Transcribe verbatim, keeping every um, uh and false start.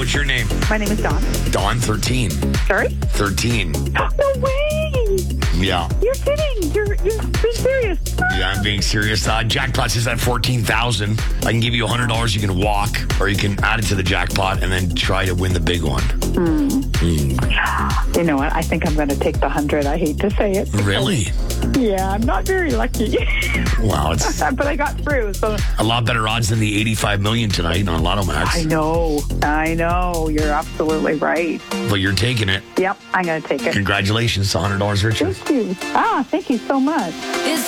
What's your name? My name is Dawn. Dawn, thirteen. Sorry? thirteen. No way! Yeah. You're kidding. You're, you're being serious. Yeah, I'm being serious. Uh, jackpot is at fourteen thousand. I can give you one hundred dollars. You can walk, or you can add it to the jackpot and then try to win the big one. Mm. Mm. You know what? I think I'm going to take the one hundred. I hate to say it. Really? Yeah, I'm not very lucky. Wow, it's but I got through. So a lot better odds than the eighty-five million tonight on Lotto Max. I know. I know. You're absolutely right. But you're taking it. Yep, I'm going to take it. Congratulations, one hundred dollars richer. Thank you. Ah, thank you so much.